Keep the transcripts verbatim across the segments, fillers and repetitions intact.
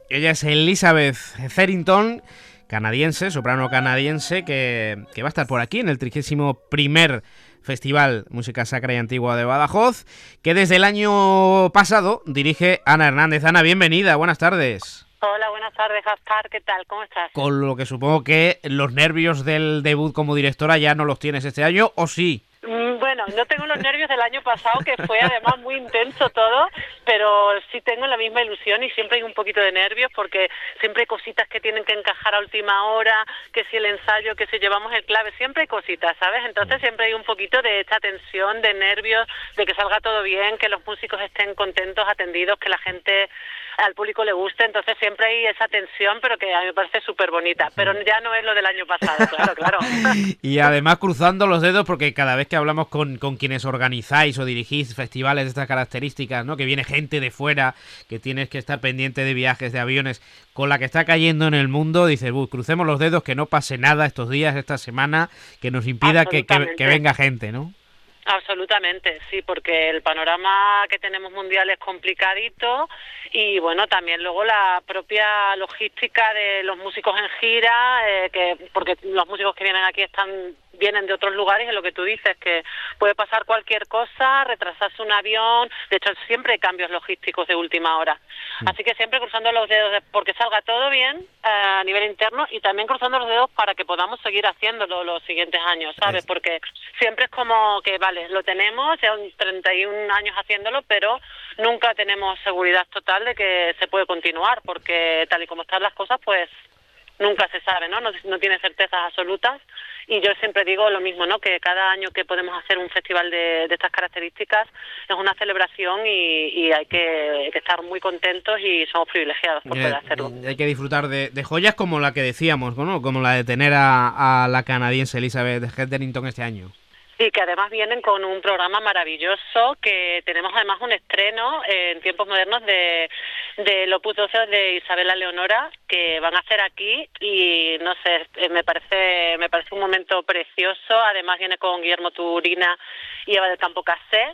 Ella es Elizabeth Therington, canadiense, soprano canadiense, que, que va a estar por aquí en el trigésimo primer Festival Música Sacra y Antigua de Badajoz, que desde el año pasado dirige Ana Hernández. Ana, bienvenida, buenas tardes. Hola, buenas tardes, Gaspar, ¿qué tal? ¿Cómo estás? Con lo que supongo que los nervios del debut como directora ya no los tienes este año, ¿o sí? Bueno, no tengo los nervios del año pasado, que fue además muy intenso todo, pero sí tengo la misma ilusión y siempre hay un poquito de nervios porque siempre hay cositas que tienen que encajar a última hora, que si el ensayo, que si llevamos el clave, siempre hay cositas, ¿sabes? Entonces siempre hay un poquito de esta tensión, de nervios, de que salga todo bien, que los músicos estén contentos, atendidos, que la gente, al público le guste, entonces siempre hay esa tensión, pero que a mí me parece súper bonita, pero ya no es lo del año pasado, claro, claro. Y además cruzando los dedos porque cada vez que hablamos con, con quienes organizáis o dirigís festivales de estas características, ¿no? Que viene gente de fuera, que tienes que estar pendiente de viajes, de aviones, con la que está cayendo en el mundo, dices, uy, crucemos los dedos, que no pase nada estos días, esta semana, que nos impida que, que, que venga gente, ¿no? Absolutamente, sí, porque el panorama que tenemos mundial es complicadito y bueno, también luego la propia logística de los músicos en gira, eh, que porque los músicos que vienen aquí están vienen de otros lugares, es lo que tú dices, que puede pasar cualquier cosa, retrasarse un avión, de hecho siempre hay cambios logísticos de última hora, así que siempre cruzando los dedos de, porque salga todo bien eh, a nivel interno y también cruzando los dedos para que podamos seguir haciéndolo los siguientes años, ¿sabes? Porque siempre es como que, vale, lo tenemos, ya treinta y un años haciéndolo, pero nunca tenemos seguridad total de que se puede continuar, porque tal y como están las cosas, pues nunca se sabe, ¿no? No, no tiene certezas absolutas. Y yo siempre digo lo mismo, ¿no? Que cada año que podemos hacer un festival de, de estas características es una celebración y, y hay, que, hay que estar muy contentos y somos privilegiados por poder hacerlo. Eh, hay que disfrutar de, de joyas como la que decíamos, ¿no? Como la de tener a, a la canadiense Elizabeth Therington este año. Sí, que además vienen con un programa maravilloso, que tenemos además un estreno eh, en tiempos modernos de, de Opus doce de Isabella Leonora, que van a hacer aquí y no sé, eh, me parece me parece un momento precioso. Además viene con Guillermo Turina y Eva del Campo Casé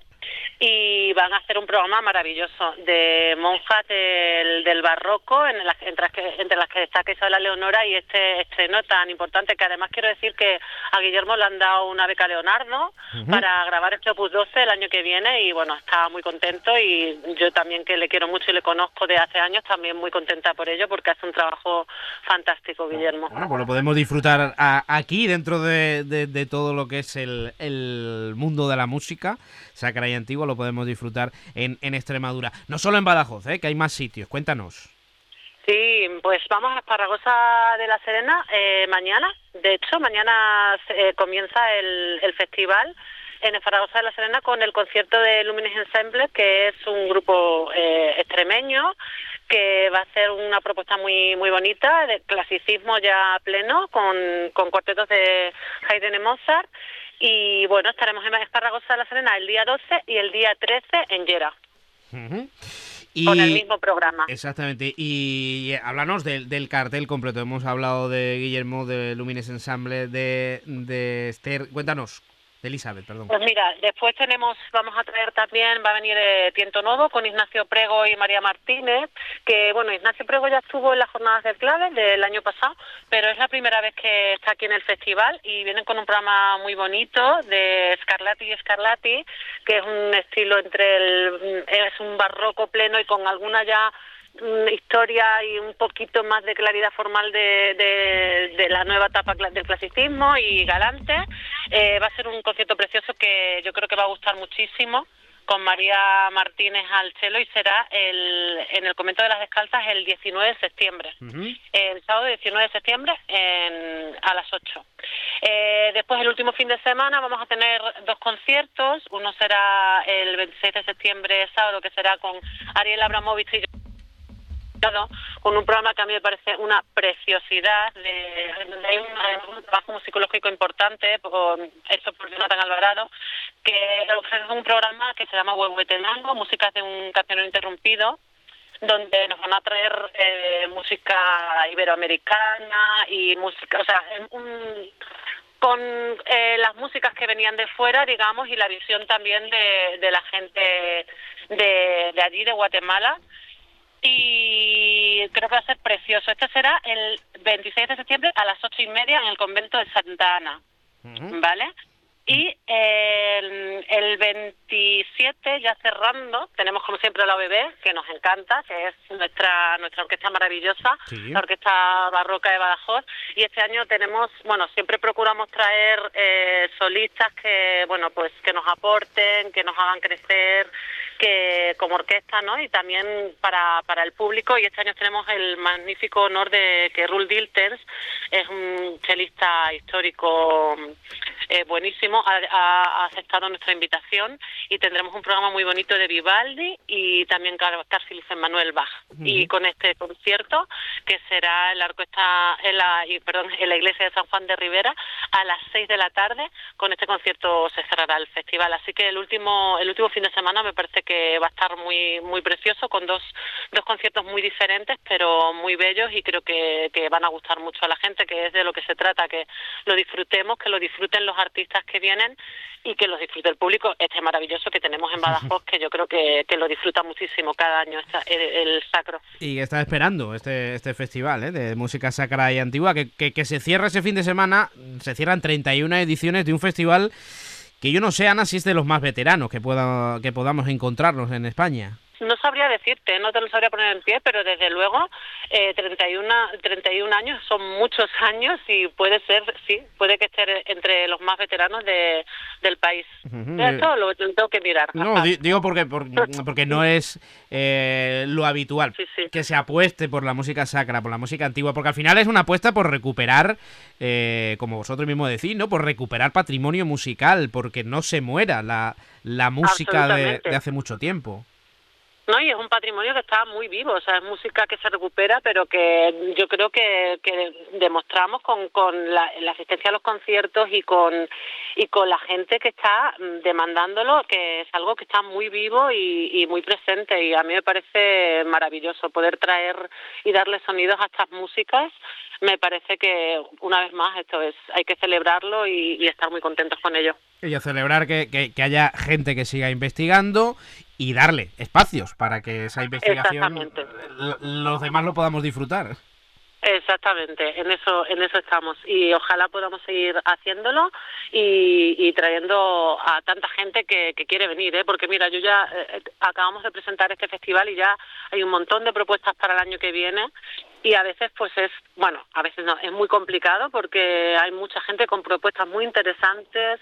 y van a hacer un programa maravilloso de monjas del, del barroco, en las, entre, las que, entre las que destaca Isabella Leonora y este estreno tan importante, que además quiero decir que a Guillermo le han dado una beca Leonardo uh-huh. para grabar este Opus doce el año que viene y bueno, está muy contento y yo también, que le quiero mucho y le conozco de hace años, también muy contenta por ello porque hace un trabajo fantástico, Guillermo. Bueno, pues lo podemos disfrutar a, aquí dentro de, de, de todo lo que es el, el mundo de la música sacra y antigua, lo podemos disfrutar en, en Extremadura. No solo en Badajoz, ¿eh? Que hay más sitios. Cuéntanos. Sí, pues vamos a Esparragosa de la Serena eh, mañana. De hecho, mañana eh, comienza el, el festival en Esparragosa de la Serena con el concierto de Lumines Ensemble, que es un grupo eh, extremeño que va a hacer una propuesta muy muy bonita de clasicismo ya pleno con, con cuartetos de Haydn y Mozart. Y bueno, estaremos en Esparragosa de la Serena el día doce y el día trece en Llera. Uh-huh. Y, con el mismo programa. Exactamente. Y háblanos del, del cartel completo. Hemos hablado de Guillermo, de Lumines Ensemble, de, de Esther. Cuéntanos, de Elizabeth, perdón. Pues mira, después tenemos, vamos a traer también, va a venir eh, Tiento Novo con Ignacio Prego y María Martínez, que bueno, Ignacio Prego ya estuvo en las jornadas del clave del año pasado, pero es la primera vez que está aquí en el festival y vienen con un programa muy bonito de Scarlatti y Scarlatti, que es un estilo entre el, es un barroco pleno y con alguna ya historia y un poquito más de claridad formal de, de, de la nueva etapa del clasicismo y galante. Eh, va a ser un concierto precioso que yo creo que va a gustar muchísimo, con María Martínez al cello, y será el, en el Convento de las Descalzas el diecinueve de septiembre. Uh-huh. El sábado diecinueve de septiembre en, a las ocho. Eh, después, el último fin de semana, vamos a tener dos conciertos. Uno será el veintiséis de septiembre, sábado, que será con Ariel Abramovich y con un programa que a mí me parece una preciosidad, de, donde hay un, un trabajo musicológico importante por, hecho por Jonathan Alvarado, que es un programa que se llama Huehuetenango, músicas de un cancionero interrumpido, donde nos van a traer eh, música iberoamericana y música, o sea, un, con eh, las músicas que venían de fuera, digamos, y la visión también de, de la gente de, de allí, de Guatemala. Y y creo que va a ser precioso. Este será el veintiséis de septiembre a las ocho y media en el convento de Santa Ana, uh-huh. ¿vale? Y el, el veintisiete, ya cerrando, tenemos como siempre la O B B, que nos encanta, que es nuestra nuestra orquesta maravillosa, sí. La Orquesta Barroca de Badajoz, y este año tenemos, bueno, siempre procuramos traer eh, solistas que, bueno, pues que nos aporten, que nos hagan crecer, que como orquesta, ¿no? Y también para para el público, y este año tenemos el magnífico honor de que Roel Diltens es un chelista histórico eh, buenísimo, ha, ha aceptado nuestra invitación y tendremos un programa muy bonito de Vivaldi y también Carl Manuel Bach. Uh-huh. Y con este concierto, que será en la orquesta, en la, perdón, en la iglesia de San Juan de Ribera a las seis de la tarde, con este concierto se cerrará el festival. Así que el último el último fin de semana me parece que va a estar muy muy precioso, con dos dos conciertos muy diferentes, pero muy bellos, y creo que, que van a gustar mucho a la gente, que es de lo que se trata, que lo disfrutemos, que lo disfruten los artistas que vienen y que los disfrute el público este maravilloso que tenemos en Badajoz, que yo creo que, que lo disfruta muchísimo cada año esta, el, el sacro. Y está esperando este este festival ¿eh? de música sacra y antigua, que, que, que se cierra ese fin de semana. Se cierran treinta y una ediciones de un festival que yo no sé, Ana, si es de los más veteranos que, pueda, que podamos encontrarnos en España. No sabría decirte, no te lo sabría poner en pie, pero desde luego eh, treinta y uno años son muchos años, y puede ser, sí, puede que esté entre los más veteranos de, del país. Uh-huh. Esto lo, lo tengo que mirar. No, di, digo porque, por, porque no es eh, lo habitual, sí, sí. que se apueste por la música sacra, por la música antigua, porque al final es una apuesta por recuperar, eh, como vosotros mismos decís, ¿no? Por recuperar patrimonio musical, porque no se muera la, la música de, de hace mucho tiempo. No, y es un patrimonio que está muy vivo, o sea, es música que se recupera, pero que yo creo que, que demostramos con, con la, la asistencia a los conciertos y con y con la gente que está demandándolo, que es algo que está muy vivo y, y muy presente, y a mí me parece maravilloso poder traer y darle sonidos a estas músicas. Me parece que, una vez más, esto es, hay que celebrarlo y, y estar muy contentos con ello. Y a celebrar que, que, que haya gente que siga investigando y darle espacios para que esa investigación los demás lo podamos disfrutar. Exactamente, en eso en eso estamos, y ojalá podamos seguir haciéndolo y, y trayendo a tanta gente que, que quiere venir, ¿eh? Porque mira, yo ya eh, acabamos de presentar este festival y ya hay un montón de propuestas para el año que viene, y a veces pues es, bueno, a veces no, es muy complicado porque hay mucha gente con propuestas muy interesantes.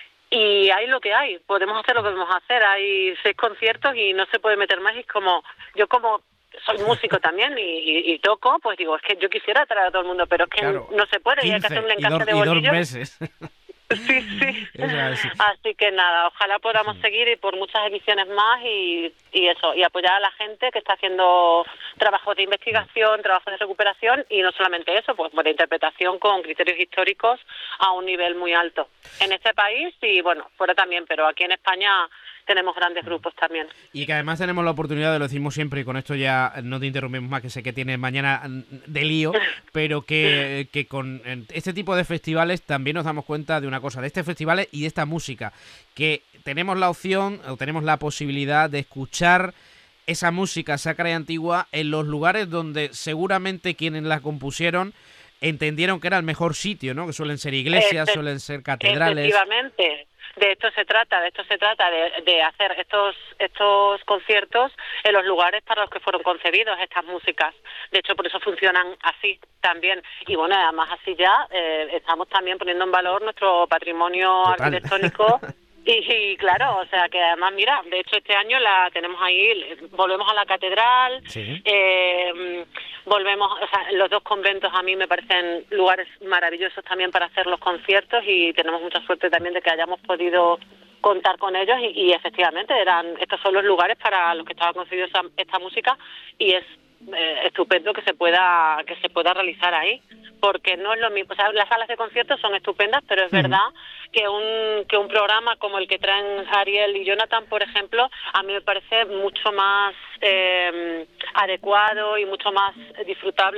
Y hay lo que hay, podemos hacer lo que podemos hacer, hay seis conciertos y no se puede meter más, y es como, yo como soy músico también y, y, y toco, pues digo, es que yo quisiera traer a todo el mundo, pero es que claro, no se puede, y hay que hacer un encaje de bolillos. Y dos meses. Sí, sí. Así. Así que nada, ojalá podamos sí. seguir y por muchas ediciones más y, y eso, y apoyar a la gente que está haciendo trabajos de investigación, trabajos de recuperación, y no solamente eso, pues de interpretación con criterios históricos a un nivel muy alto. En este país y bueno, fuera también, pero aquí en España tenemos grandes grupos también. Y que además tenemos la oportunidad, de lo decimos siempre, y con esto ya no te interrumpimos más, que sé que tienes mañana de lío, pero que, que con este tipo de festivales también nos damos cuenta de una cosa, de este festival y de esta música, que tenemos la opción o tenemos la posibilidad de escuchar esa música sacra y antigua en los lugares donde seguramente quienes la compusieron entendieron que era el mejor sitio, ¿no? Que suelen ser iglesias, Efe- suelen ser catedrales. Efectivamente. De esto se trata, de esto se trata, de, de hacer estos estos conciertos en los lugares para los que fueron concebidos estas músicas. De hecho, por eso funcionan así también. Y bueno, además así ya eh, estamos también poniendo en valor nuestro patrimonio Total. arquitectónico. Y, y claro, o sea que además, mira, de hecho este año la tenemos ahí, volvemos a la catedral, sí. eh, volvemos, o sea, los dos conventos a mí me parecen lugares maravillosos también para hacer los conciertos, y tenemos mucha suerte también de que hayamos podido contar con ellos y, y efectivamente eran estos son los lugares para los que estaba concebida esta, esta música, y es eh, estupendo que se pueda que se pueda realizar ahí, porque no es lo mismo, o sea, las salas de conciertos son estupendas, pero es uh-huh. verdad que un que un programa como el que traen Ariel y Jonathan, por ejemplo, a mí me parece mucho más eh, adecuado y mucho más disfrutable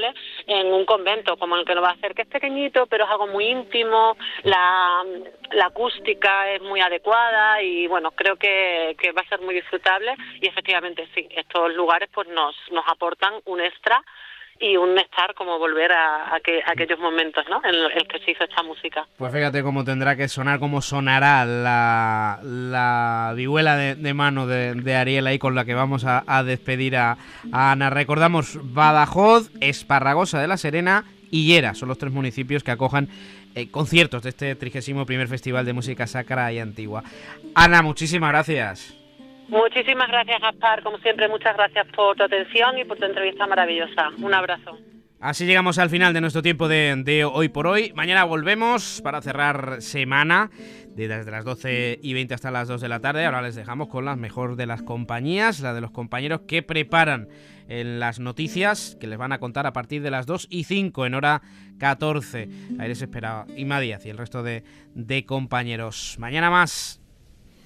en un convento como el que nos va a hacer, que es pequeñito, pero es algo muy íntimo, la, la acústica es muy adecuada y bueno, creo que, que va a ser muy disfrutable y efectivamente sí, estos lugares pues nos, nos aportan un extra y un estar como volver a, a, que, a aquellos momentos, ¿no?, en el que se hizo esta música. Pues fíjate cómo tendrá que sonar, cómo sonará la, la vihuela de, de mano de, de Ariel ahí con la que vamos a, a despedir a, a Ana. Recordamos, Badajoz, Esparragosa de la Serena y Llera son los tres municipios que acojan eh, conciertos de este trigésimo primer Festival de Música Sacra y Antigua. Ana, muchísimas gracias. Muchísimas gracias, Gaspar. Como siempre, muchas gracias por tu atención y por tu entrevista maravillosa. Un abrazo. Así llegamos al final de nuestro tiempo de, de Hoy por Hoy. Mañana volvemos para cerrar semana, desde las doce y veinte hasta las dos de la tarde. Ahora les dejamos con la mejor de las compañías, la de los compañeros que preparan en las noticias, que les van a contar a partir de las dos y cinco en hora catorce. Ahí les espera Ima Díaz y el resto de, de compañeros. Mañana más.